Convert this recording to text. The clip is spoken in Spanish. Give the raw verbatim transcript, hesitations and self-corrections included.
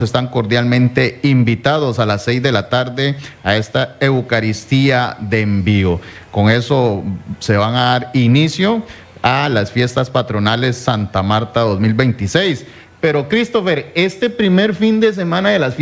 Están cordialmente invitados a las seis de la tarde a esta Eucaristía de envío. Con eso se van a dar inicio a las fiestas patronales Santa Marta dos mil veintiséis. Pero Christopher, este primer fin de semana de las fiestas